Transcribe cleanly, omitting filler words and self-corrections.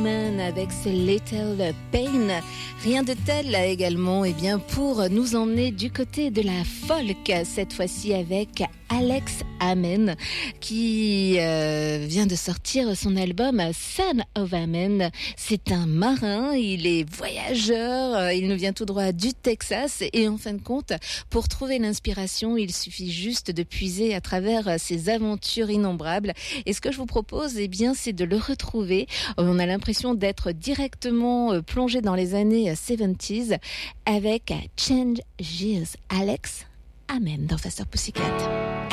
Amen avec ce Little Pain. Rien de tel également pour nous emmener du côté de la folk, cette fois-ci avec Alex Amen qui vient de sortir son album Son of Amen. C'est un marin, il est voyageur, il nous vient tout droit du Texas et en fin de compte, pour trouver l'inspiration, il suffit juste de puiser à travers ses aventures innombrables. Et ce que je vous propose, c'est de le retrouver. On a l'impression d'être directement plongé dans les années 70s avec Changes. Alex Amen dans Faster Pussycat.